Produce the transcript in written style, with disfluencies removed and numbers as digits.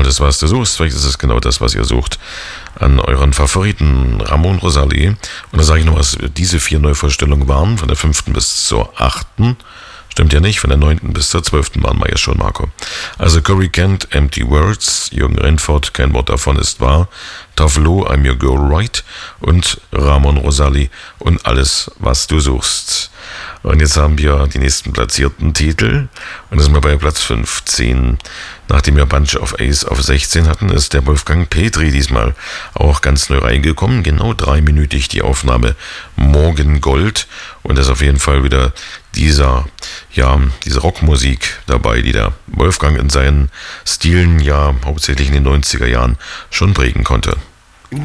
alles, was du suchst. Vielleicht ist es genau das, was ihr sucht an euren Favoriten. Ramon Rosalie. Und da sage ich noch, was diese 4 Neuvorstellungen waren, von der 5. bis zur 8. Stimmt ja nicht, von der 9. bis zur 12. waren wir ja schon, Marco. Also Cory Kent, Empty Words, Jürgen Renford, kein Wort davon ist wahr, Tavlo, I'm Your Girl Right und Ramon Rosalie und alles, was du suchst. Und jetzt haben wir die nächsten platzierten Titel. Und da sind wir bei Platz 15. Nachdem wir Bunch of Ace auf 16 hatten, ist der Wolfgang Petri diesmal auch ganz neu reingekommen. Genau 3-minütig die Aufnahme Morgen Gold. Und da ist auf jeden Fall wieder diese Rockmusik dabei, die der Wolfgang in seinen Stilen ja hauptsächlich in den 90er Jahren schon prägen konnte.